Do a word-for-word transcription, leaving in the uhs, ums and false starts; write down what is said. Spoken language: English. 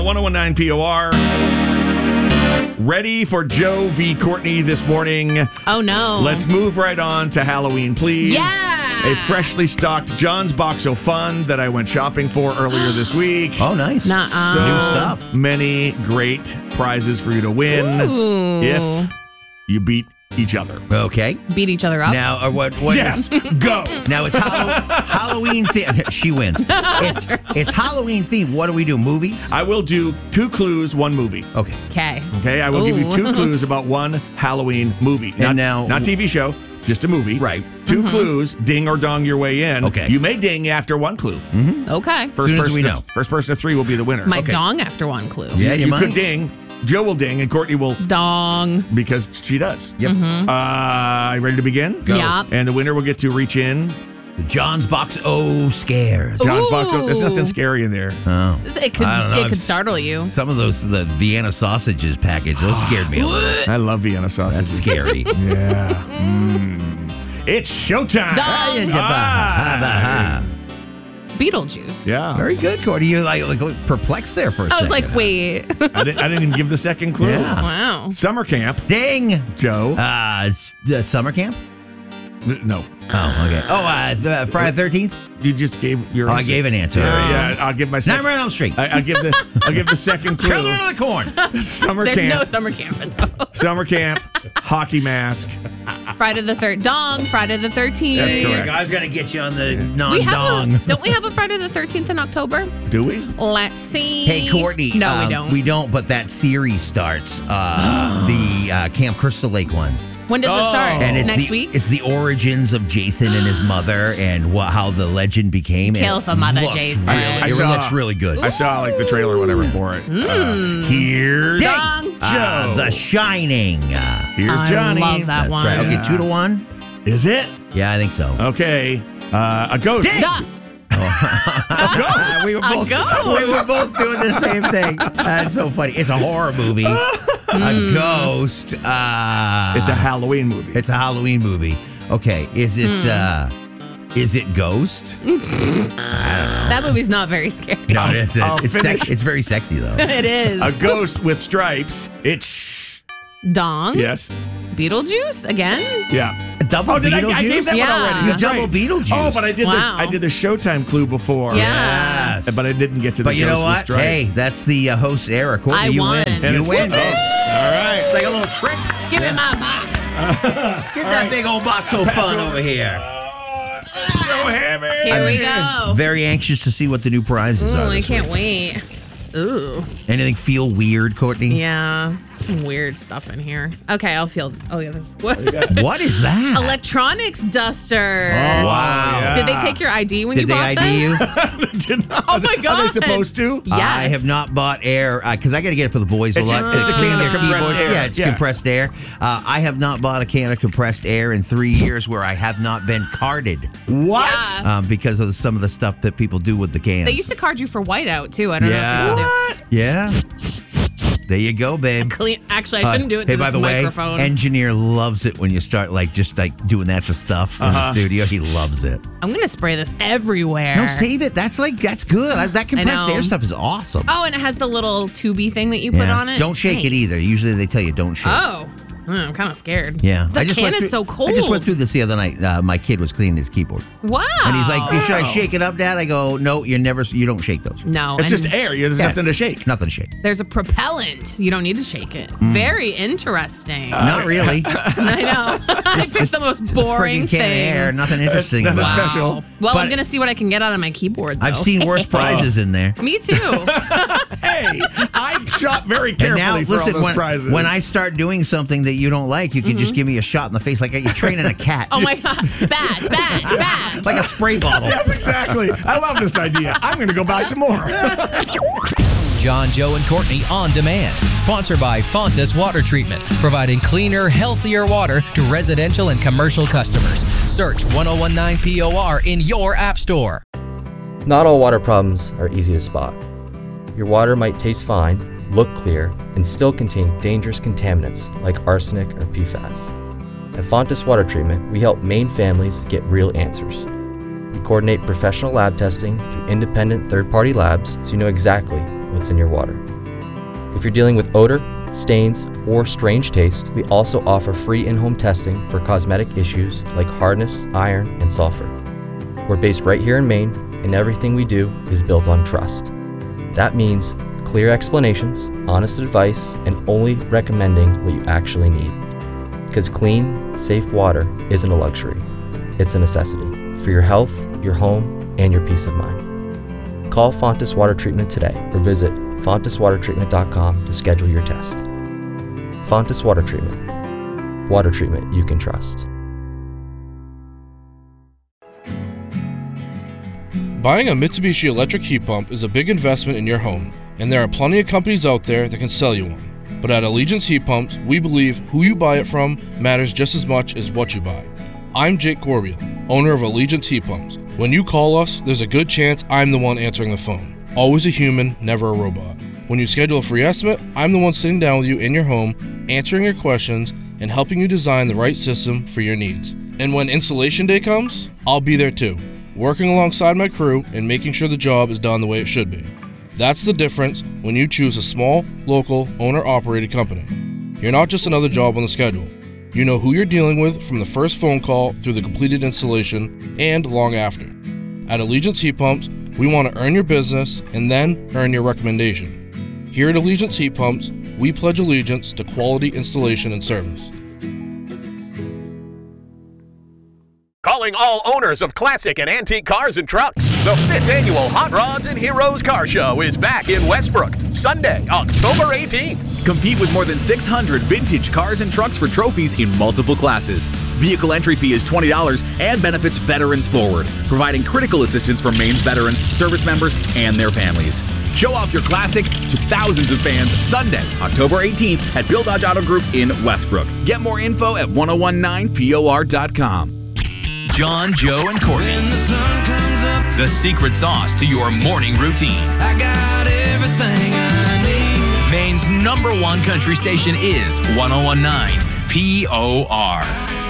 ten nineteen P O R. Ready for Joe v. Courtney this morning. Oh, no. Let's move right on to Halloween, please. Yeah. A freshly stocked John's Box of Fun that I went shopping for earlier this week. Oh, nice. Nuh-uh. So New stuff. many great prizes for you to win Ooh. if you beat each other. Okay. Beat each other up. Now, uh, what? What Yes, is- go. Now it's Hallow- Halloween themed. She wins. It's, it's Halloween themed. What do we do? Movies? I will do two clues, one movie. Okay. Okay. Okay, I will give you Ooh. two clues about one Halloween movie. Not, now- not T V show, just a movie. Right. Two clues, ding or dong your way in. Okay. You may ding after one clue. Okay. First Soon as person we to- know. First person to three will be the winner. My Okay. dong after one clue. Yeah, you, you might. could ding. Joe will ding, and Courtney will, Dong. because she does. Yep. Uh, you ready to begin? Go. Yup. And the winner will get to reach in. The John's Box O scares. John's box. Ooh. There's nothing scary in there. Oh. It could, I don't know. it I've could s- startle you. Some of those, the Vienna sausages package, those scared me a little. I love Vienna sausage. That's scary. Yeah. Mm. It's showtime. Dong. Ah. Beetlejuice. Yeah. Very good, Courtney. You like, like perplexed there for a I was second. like, wait. I didn't, I didn't even give the second clue. Yeah. Wow. Summer camp, Ding. Joe. Uh, it's, uh, summer camp? no. Oh, okay. Oh, uh, the Friday the thirteenth? You just gave your Oh, I answer. gave an answer. Yeah, yeah, I'll give my second. Nightmare on Elm Street. I, I'll give the I'll give the second clue. Children of the Corn. Summer There's camp. no summer camp in those. Summer camp. Hockey mask. Friday the third Dong. Friday the thirteenth. That's correct. I was going to get you on the We have non-dong. a, don't we have a Friday the thirteenth in October? Do we? Let's see. Hey, Courtney. No, um, we don't. We don't, but that series starts. Uh, the uh, Camp Crystal Lake one. When does it Oh. start? And it's Next the, week? It's the origins of Jason and his mother and what, how the legend became. Kill It for Mother, looks Jason. Really, I it saw- looks really good. I saw like the trailer or whatever for it. Uh, here's Dong. Joe. Uh, the Shining. Uh, Here's I Johnny. love that that's one. right. Okay, Yeah. two to one. Is it? Yeah, I think so. Okay. Uh, a ghost. Ding. Duh. Uh, we were A both ghost. we were both doing the same thing. That's so funny. It's a horror movie. A ghost. Uh, It's a Halloween movie. It's a Halloween movie. Okay, is it uh, is it Ghost? That movie's not very scary. No, it's I'll it's, finish. sex, it's very sexy though. It is. A ghost with stripes. It's Dong. yes. Beetlejuice again? Yeah. A double Oh, did I, Beetlejuice. I gave that Yeah. one already? You That's double right. Beetlejuice. Oh, but I did Wow. the I did the Showtime clue before. Yeah. Yes. But I didn't get to the But you ghost know with what? stripes. Hey, that's the uh, host's error. Courtney, I you won. win. And you it's- win. oh, all right. It's like a little trick. Give me my box. Get that big old box of fun over here. So heavy. Here we go. Very anxious to see what the new prizes Ooh, are. I this can't week. wait. Ooh. Anything feel weird, Courtney? Yeah. Some weird stuff in here. Okay, I'll feel. Oh, yeah, this. What? What is that? Electronics duster. Oh, wow. yeah. Did they take your I D when Did you they bought I D this? you? Did not- Oh my Are God. they supposed to? Yes. I have not bought air because I got to get it for the boys a It's a- lot. it's a to can clean of their compressed keyboards. air. Yeah, it's Yeah. compressed air. Uh, I have not bought a can of compressed air in three years where I have not been carded What? Yeah. um, because of the, some of the stuff that people do with the cans. They used to card you for whiteout too. I don't Yeah. know if they still do. Yeah. There you go, babe. Clean. Actually, I shouldn't do it to hey, by this the microphone. way, engineer loves it when you start like just like doing that to stuff in Uh-huh. the studio. He loves it. I'm gonna spray this everywhere. No, save it. That's like that's good. I, that compressed know. air stuff is awesome. Oh, and it has the little tubey thing that you put Yeah. on it. Don't shake it Nice. either. Usually they tell you don't shake. Oh, Hmm, I'm kind of scared. Yeah, The I just can went is through, so cold. I just went through this the other night. Uh, my kid was cleaning his keyboard, Wow. and he's like, "Should I shake it up, Dad?" I go, "No, you're never. You don't shake those. No, It's and just air. There's Yeah. nothing to shake. Nothing to shake. there's a propellant. You don't need to shake it. Mm. Very interesting. Not really. I know. I picked the most boring Friggin' can of thing. air. Nothing interesting. nothing about it. Wow. special. Well, I'm But- gonna see what I can get out of my keyboard. Though. I've seen worse prizes in there. Me too. Hey, I shop very And carefully now, for listen, all those when, prizes. when I start doing something that you don't like, you can just give me a shot in the face like you're training a cat. Oh my god. Bad. Bad. Bad. Like a spray bottle. Yes, exactly. I love this idea. I'm going to go buy some more. John, Joe, and Courtney on demand. Sponsored by Fontas Water Treatment, providing cleaner, healthier water to residential and commercial customers. Search ten nineteen P O R in your app store. Not all water problems are easy to spot. Your water might taste fine, look clear, and still contain dangerous contaminants like arsenic or P FAS. At Fontas Water Treatment, we help Maine families get real answers. We coordinate professional lab testing through independent third-party labs so you know exactly what contaminants in your water. If you're dealing with odor, stains, or strange taste, we also offer free in-home testing for cosmetic issues like hardness, iron, and sulfur. We're based right here in Maine, and everything we do is built on trust. That means clear explanations, honest advice, and only recommending what you actually need. Because clean, safe water isn't a luxury, it's a necessity for your health, your home, and your peace of mind. Call Fontes Water Treatment today or visit fontes water treatment dot com to schedule your test. Fontes Water Treatment. Water treatment you can trust. Buying a Mitsubishi electric heat pump is a big investment in your home, and there are plenty of companies out there that can sell you one. But at Allegiance Heat Pumps, we believe who you buy it from matters just as much as what you buy. I'm Jake Corbiel, owner of Allegiance Heat Pumps. When you call us, there's a good chance I'm the one answering the phone. Always a human, never a robot. When you schedule a free estimate, I'm the one sitting down with you in your home, answering your questions, and helping you design the right system for your needs. And when installation day comes, I'll be there too, working alongside my crew and making sure the job is done the way it should be. That's the difference when you choose a small, local, owner-operated company. You're not just another job on the schedule. You know who you're dealing with from the first phone call through the completed installation and long after. At Allegiance Heat Pumps, we want to earn your business and then earn your recommendation. Here at Allegiance Heat Pumps, we pledge allegiance to quality installation and service. Calling all owners of classic and antique cars and trucks. The fifth annual Hot Rods and Heroes Car Show is back in Westbrook, Sunday, October eighteenth. Compete with more than six hundred vintage cars and trucks for trophies in multiple classes. Vehicle entry fee is twenty dollars and benefits Veterans Forward, providing critical assistance for Maine's veterans, service members, and their families. Show off your classic to thousands of fans Sunday, October eighteenth at Bill Dodge Auto Group in Westbrook. Get more info at ten nineteen P O R dot com. John, Joe, and Courtney. The, sun comes up, the secret sauce to your morning routine. I got everything I need. Maine's number one country station is ten nineteen P O R.